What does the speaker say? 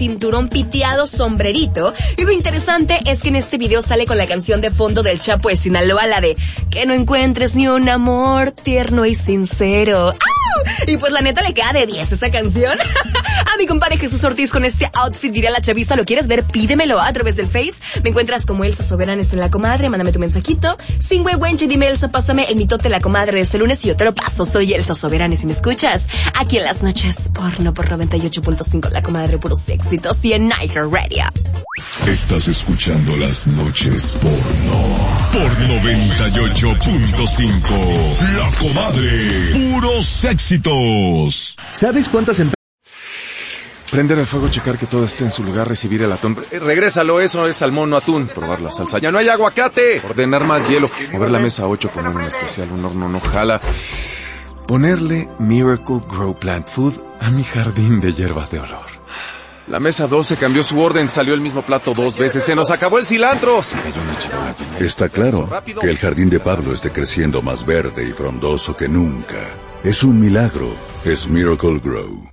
cinturón piteado, sombrerito. Y lo interesante es que en este video sale con la canción de fondo del Chapo de Sinaloa, la de que no encuentres ni un amor tierno y sincero. ¡Au! Y pues la neta le queda de 10 esa canción. A mi compadre Jesús Ortiz con este outfit, diría la chavista, ¿lo quieres ver? Pídemelo a través del Face. Me encuentras como Elsa Soberanes en La Comadre, mándame tu mensajito. Sin huehuenche, dime Elsa, pásame el mitote La Comadre de este lunes y yo te lo paso. Soy Elsa Soberanes y me escuchas aquí en las noches porno por 98.5 La Comadre, puros éxitos y en Night Radio. Estás escuchando las noches porno por 98.5 La Comadre, puros éxitos. ¿Sabes cuántas empresas? Prender el fuego, checar que todo esté en su lugar, recibir el atún. Regrésalo, eso es salmón, no atún. Probar la salsa. ¡Ya no hay aguacate! Ordenar más hielo. Mover la mesa 8, poner un especial, un horno no jala. Ponerle Miracle Grow Plant Food a mi jardín de hierbas de olor. La mesa 12 cambió su orden, salió el mismo plato 2 veces. ¡Se nos acabó el cilantro! Se cayó una charola. Está claro que el jardín de Pablo esté creciendo más verde y frondoso que nunca. Es un milagro. Es Miracle Grow.